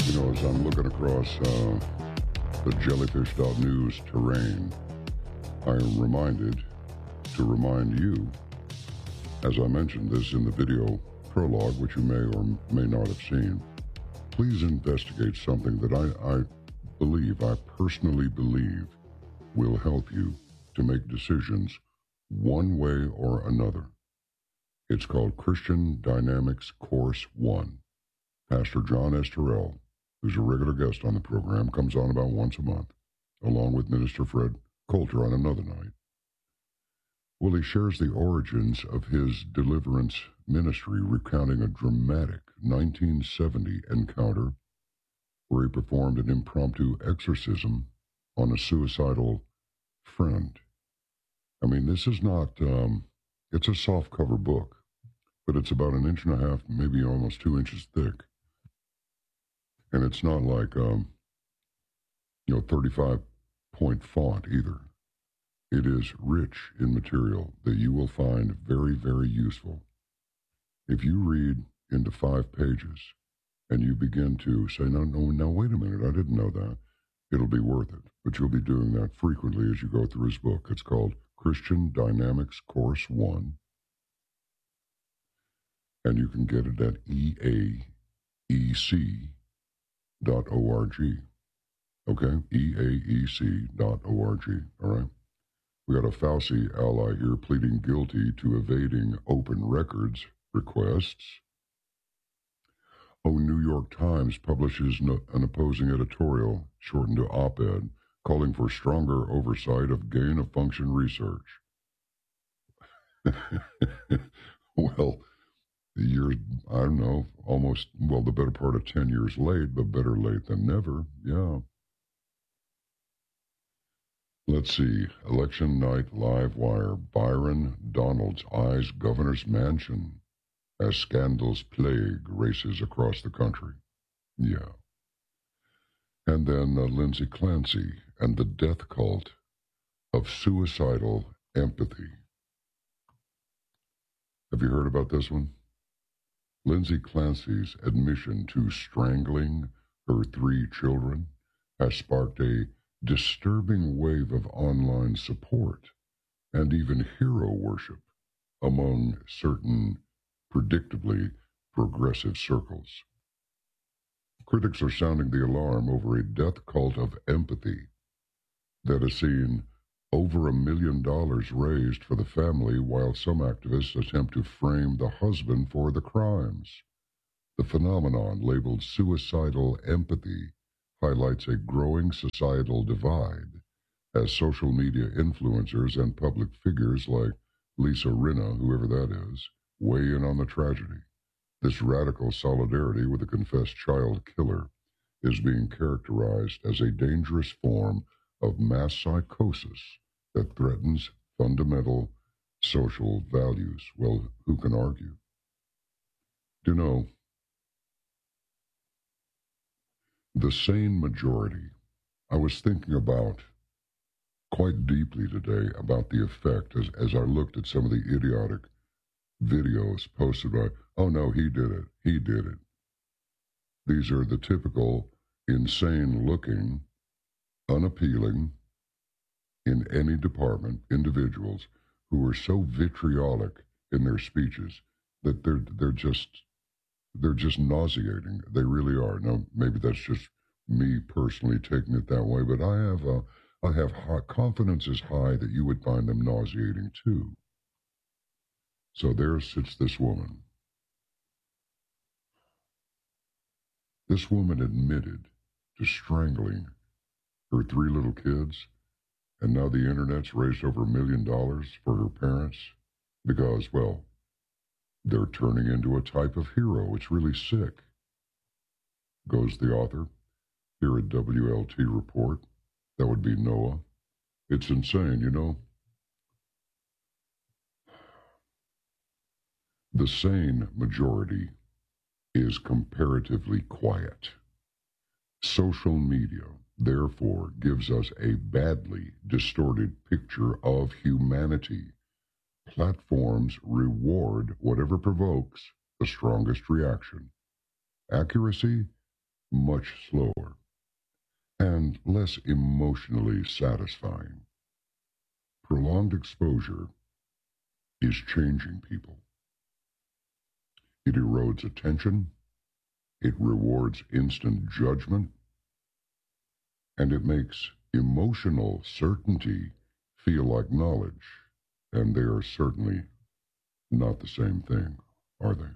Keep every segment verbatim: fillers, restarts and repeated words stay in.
You know, as I'm looking across uh, the jellyfish dot news terrain, I am reminded to remind you, as I mentioned this in the video prologue, which you may or may not have seen, please investigate something that I, I believe, I personally believe, will help you to make decisions one way or another. It's called Christian Dynamics Course One. Pastor John S. Terrell, who's a regular guest on the program, comes on about once a month, along with Minister Fred Coulter on another night. Well, he shares the origins of his deliverance ministry, recounting a dramatic nineteen seventy encounter where he performed an impromptu exorcism on a suicidal friend. I mean, this is not, um, it's a softcover book, but it's about an inch and a half, maybe almost two inches thick. And it's not like, um, you know, thirty-five point font either. It is rich in material that you will find very, very useful. If you read into five pages and you begin to say, no, no, no, wait a minute, I didn't know that, it'll be worth it. But you'll be doing that frequently as you go through his book. It's called Christian Dynamics Course One. And you can get it at E A E C dot org. Okay? E A E C dot org. All right? We got a Fauci ally here pleading guilty to evading open records requests. Oh, New York Times publishes no, an opposing editorial, shortened to op-ed, calling for stronger oversight of gain-of-function research. Well, you're, I don't know, almost, well, the better part of ten years late, but better late than never, yeah. Let's see. Election night live wire. Byron Donalds eyes governor's mansion as scandals plague races across the country. Yeah. And then uh, Lindsay Clancy and the death cult of suicidal empathy. Have you heard about this one? Lindsay Clancy's admission to strangling her three children has sparked a disturbing wave of online support and even hero worship among certain predictably progressive circles. Critics are sounding the alarm over a death cult of empathy that has seen over a million dollars raised for the family, while some activists attempt to frame the husband for the crimes. The phenomenon, labeled suicidal empathy, highlights a growing societal divide as social media influencers and public figures like Lisa Rinna, whoever that is, weigh in on the tragedy. This radical solidarity with a confessed child killer is being characterized as a dangerous form of mass psychosis that threatens fundamental social values. Well, who can argue? Do you know, the sane majority, I was thinking about quite deeply today about the effect as, as I looked at some of the idiotic videos posted by, oh no, he did it, he did it. These are the typical insane-looking, unappealing, in any department, individuals who are so vitriolic in their speeches that they're they're just they're just nauseating. They really are. Now, maybe that's just me personally taking it that way, but I have uh, I have high, confidence is high that you would find them nauseating too. So there sits this woman. This woman admitted to strangling her three little kids, and now the internet's raised over a million dollars for her parents because, well, they're turning into a type of hero. It's really sick. Goes the author here at W L T Report. That would be Noah. It's insane, you know. The sane majority is comparatively quiet. Social media, therefore, gives us a badly distorted picture of humanity. Platforms reward whatever provokes the strongest reaction. Accuracy much slower, and less emotionally satisfying. Prolonged exposure is changing people. It erodes attention, it rewards instant judgment, and it makes emotional certainty feel like knowledge, and they are certainly not the same thing, are they?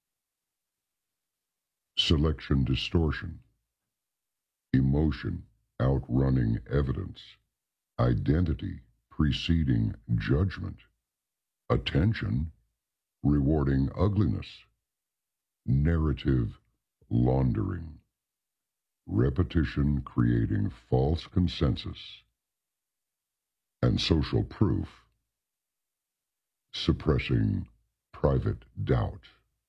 Selection distortion, emotion outrunning evidence, identity preceding judgment, attention rewarding ugliness, narrative laundering, repetition creating false consensus, and social proof suppressing private doubt.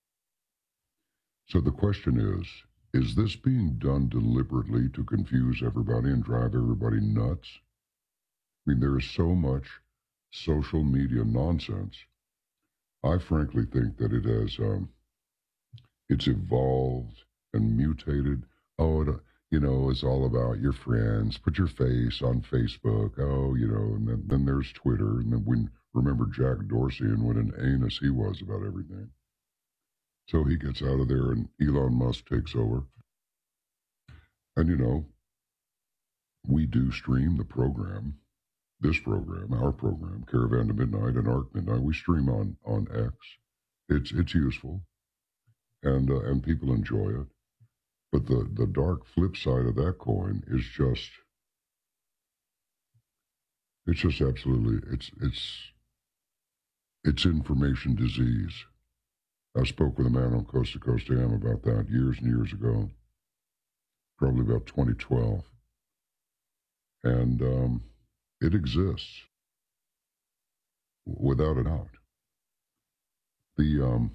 So the question is, is this being done deliberately to confuse everybody and drive everybody nuts? I mean, there is so much social media nonsense. I frankly think that it has, um, it's evolved and mutated. Oh, it, you know, it's all about your friends. Put your face on Facebook. Oh, you know, and then, then there's Twitter. And then we remember Jack Dorsey and what an anus he was about everything. So he gets out of there and Elon Musk takes over. And, you know, we do stream the program, this program, our program, Caravan to Midnight and Arc Midnight. We stream on, on X. It's it's useful, and uh, and people enjoy it. But the, the dark flip side of that coin is just, it's just absolutely, it's it's it's information disease. I spoke with a man on Coast to Coast A M about that years and years ago, probably about twenty twelve. And um, it exists, without a doubt. The um,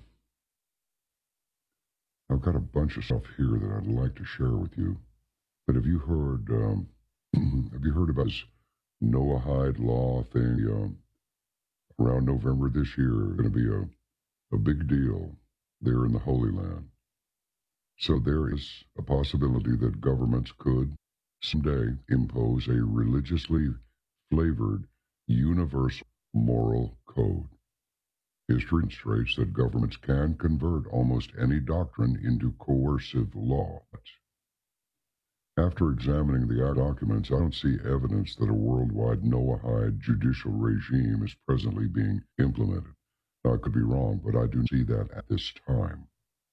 I've got a bunch of stuff here that I'd like to share with you. But have you heard? Um, have you heard about this Noahide law thing? Um, around November this year, going to be a a big deal there in the Holy Land. So there is a possibility that governments could someday impose a religiously flavored universal moral code. History demonstrates that governments can convert almost any doctrine into coercive law. After examining the documents, I don't see evidence that a worldwide Noahide judicial regime is presently being implemented. Now, I could be wrong, but I do see that at this time.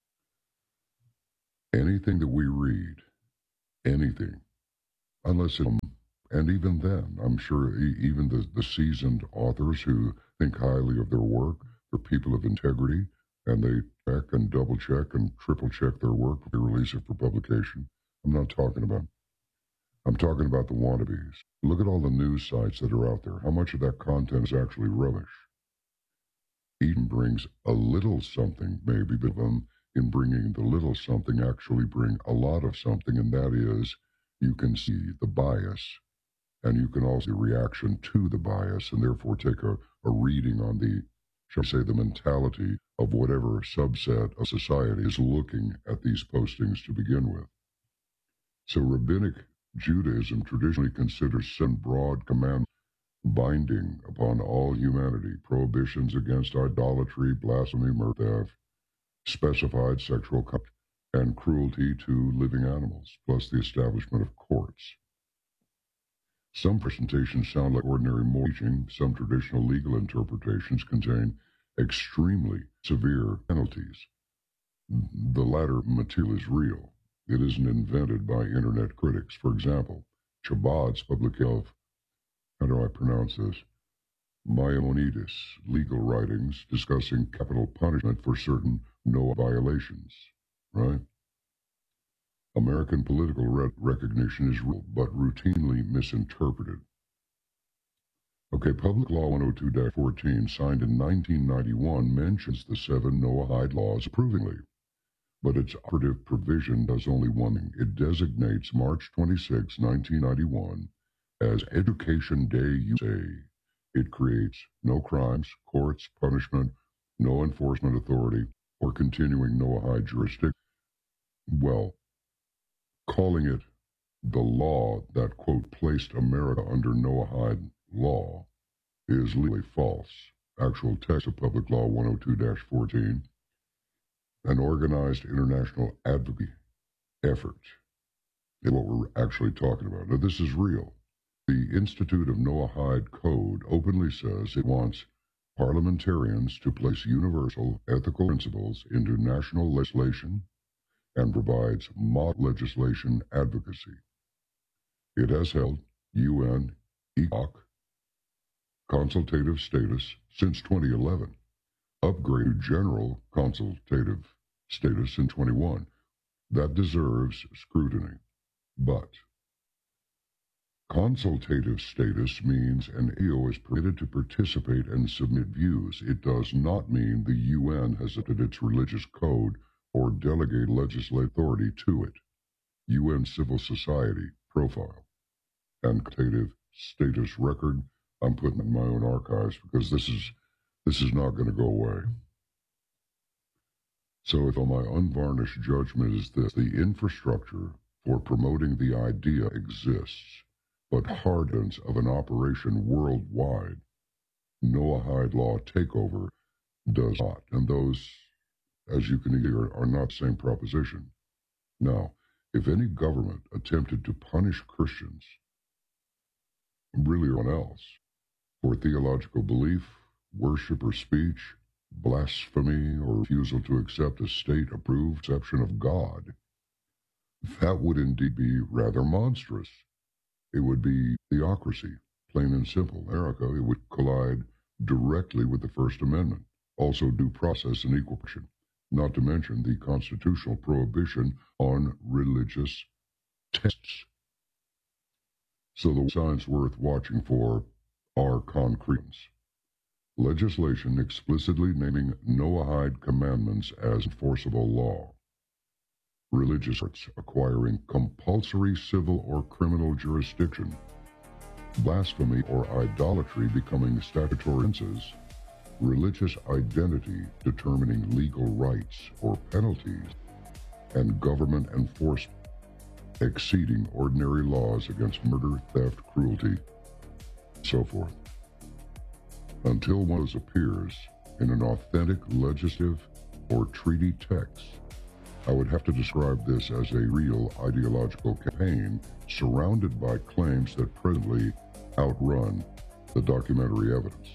Anything that we read, anything, unless it, and even then, I'm sure even the, the seasoned authors who think highly of their work, they're people of integrity, and they check and double check and triple check their work before they release it for publication. I'm not talking about, I'm talking about the wannabes. Look at all the news sites that are out there. How much of that content is actually rubbish? Eden brings a little something, maybe, but them in bringing the little something actually bring a lot of something, and that is you can see the bias, and you can also see the reaction to the bias, and therefore take a, a reading on the, shall I say, the mentality of whatever subset of society is looking at these postings to begin with. So rabbinic Judaism traditionally considers seven broad commandments binding upon all humanity: prohibitions against idolatry, blasphemy, murder, theft, specified sexual conduct, and cruelty to living animals, plus the establishment of courts. Some presentations sound like ordinary moral teaching. Some traditional legal interpretations contain extremely severe penalties. The latter material is real. It isn't invented by internet critics. For example, Chabad's publication of, how do I pronounce this? Maimonides, legal writings discussing capital punishment for certain Noah violations, right? American political re- recognition is real, but routinely misinterpreted. Okay, Public Law one oh two dash fourteen, signed in nineteen ninety-one, mentions the seven Noahide laws approvingly, but its operative provision does only one thing. It designates March twenty-sixth, nineteen ninety-one as Education Day U S A. It creates no crimes, courts, punishment, no enforcement authority, or continuing Noahide jurisdiction. Well, calling it the law that, quote, placed America under Noahide law is legally false. Actual text of Public Law one oh two dash fourteen, an organized international advocacy effort is what we're actually talking about. Now, this is real. The Institute of Noahide Code openly says it wants parliamentarians to place universal ethical principles into national legislation and provides model legislation advocacy. It has held U N E C O C consultative status since twenty eleven, upgraded general consultative status in twenty-one. That deserves scrutiny. But consultative status means an E O is permitted to participate and submit views. It does not mean the U N has adopted its religious code or delegate legislative authority to it. U N Civil Society profile and consultative status record I'm putting in my own archives because this is this is not going to go away. So if my unvarnished judgment is this, the infrastructure for promoting the idea exists, but hard evidence of an operation worldwide, Noahide law takeover, does not. And those, as you can hear, are not the same proposition. Now, if any government attempted to punish Christians, really or anyone else, for theological belief, worship or speech, blasphemy, or refusal to accept a state-approved conception of God, that would indeed be rather monstrous. It would be theocracy, plain and simple. America, it would collide directly with the First Amendment, also due process and equal protection, not to mention the constitutional prohibition on religious texts. So the signs worth watching for are concrete. Legislation explicitly naming Noahide commandments as enforceable law. Religious arts acquiring compulsory civil or criminal jurisdiction. Blasphemy or idolatry becoming statutory offenses. Religious identity determining legal rights or penalties. And government enforcement exceeding ordinary laws against murder, theft, cruelty, so forth. Until one of those appears in an authentic legislative or treaty text, I would have to describe this as a real ideological campaign surrounded by claims that presently outrun the documentary evidence.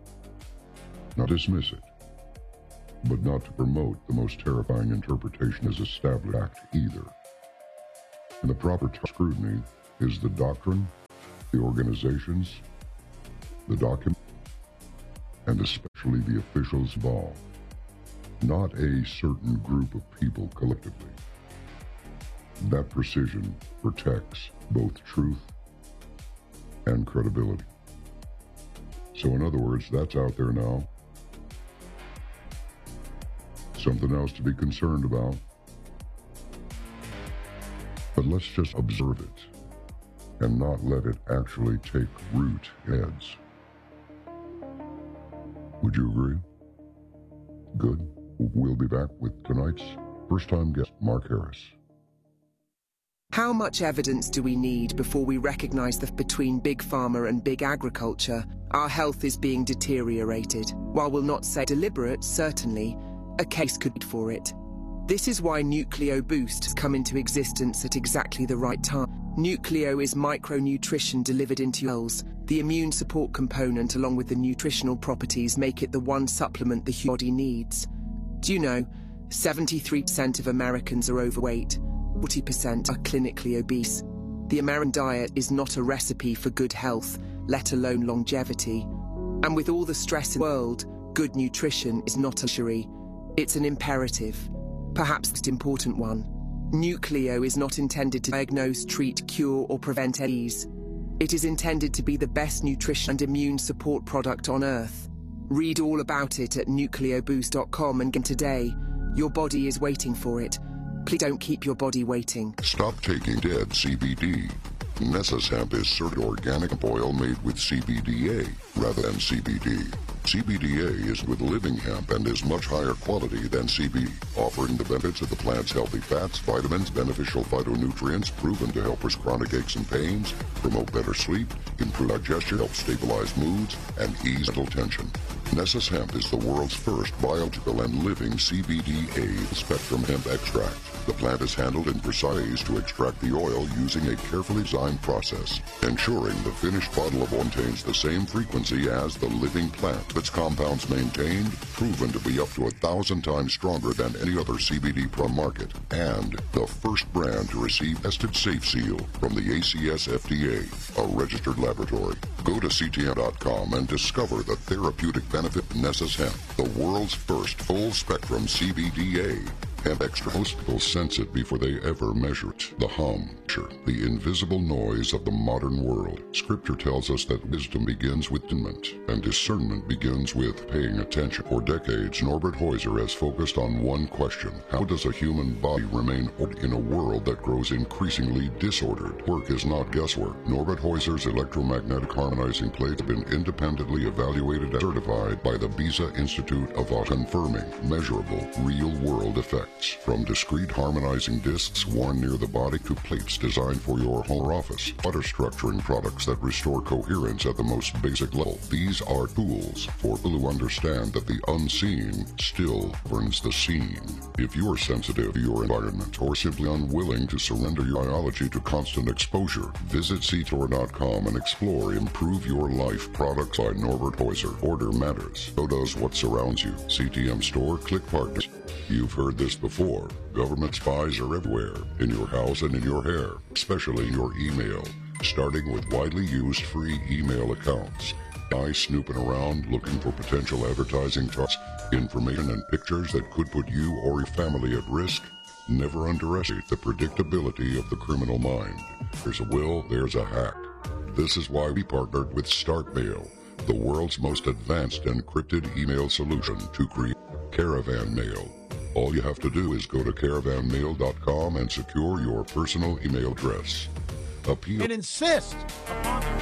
Not dismiss it, but not to promote the most terrifying interpretation as established act either. And the proper scrutiny is the doctrine, the organizations, the document, and especially the officials involved, not a certain group of people collectively. That precision protects both truth and credibility. So in other words, that's out there now. Something else to be concerned about. But let's just observe it and not let it actually take root in heads. Would you agree? Good. We'll be back with tonight's first-time guest, Mark Harris. How much evidence do we need before we recognize that between big pharma and big agriculture, our health is being deteriorated? While we'll not say deliberate, certainly, a case could be for it. This is why Nucleo Boost has come into existence at exactly the right time. Nucleo is micronutrition delivered into cells. The immune support component along with the nutritional properties make it the one supplement the human body needs. Do you know, seventy-three percent of Americans are overweight, forty percent are clinically obese. The American diet is not a recipe for good health, let alone longevity. And with all the stress in the world, good nutrition is not a luxury. It's an imperative. Perhaps the most important one. Nucleo is not intended to diagnose, treat, cure, or prevent disease. It is intended to be the best nutrition and immune support product on Earth. Read all about it at nucleo boost dot com and get today. Your body is waiting for it. Please don't keep your body waiting. Stop taking dead C B D. Nessas hemp is certified organic oil made with C B D A rather than C B D. C B D A is with living hemp and is much higher quality than C B D, offering the benefits of the plant's healthy fats, vitamins, beneficial phytonutrients proven to help with chronic aches and pains, promote better sleep, improve digestion, help stabilize moods, and ease mental tension. Nessus Hemp is the world's first biological and living C B D A spectrum hemp extract. The plant is handled in precise to extract the oil using a carefully designed process, ensuring the finished bottle of oil contains the same frequency as the living plant. Its compounds maintained, proven to be up to a thousand times stronger than any other C B D pro market, and the first brand to receive tested safe seal from the A C S F D A, a registered laboratory. Go to C T M dot com and discover the therapeutic benefit of Nessus Hemp, the world's first full-spectrum C B D A. Hemp extra. Most people sense it before they ever measure it. The hum, the invisible noise of the modern world. Scripture tells us that wisdom begins with discernment, and discernment begins with paying attention. For decades, Norbert Heuser has focused on one question: how does a human body remain ordered in a world that grows increasingly disordered? Work is not guesswork. Norbert Heuser's electromagnetic harmonizing plates have been independently evaluated and certified by the Beza Institute of Art, confirming measurable, real-world effects. From discrete harmonizing discs worn near the body to plates designed for your home or office, water structuring products that restore coherence at the most basic level. These are tools for people who understand that the unseen still burns the seen. If you are sensitive to your environment or simply unwilling to surrender your biology to constant exposure, visit C T O R dot com and explore Improve Your Life products by Norbert Heuser. Order matters. So does what surrounds you. C T M Store, click partners. You've heard this before. Government spies are everywhere, in your house and in your hair, especially your email, starting with widely used free email accounts. Guys snooping around looking for potential advertising targets, information and pictures that could put you or your family at risk. Never underestimate the predictability of the criminal mind. There's a will, there's a hack. This is why we partnered with StartMail, the world's most advanced encrypted email solution to create Caravan Mail. All you have to do is go to caravan mail dot com and secure your personal email address. Appeal and insist upon